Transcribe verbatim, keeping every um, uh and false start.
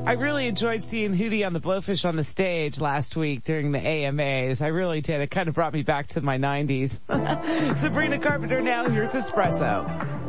I really enjoyed seeing Hootie on the Blowfish on the stage last week during the A M As. I really did. It kind of brought me back to my nineties. Sabrina Carpenter now. Here's Espresso.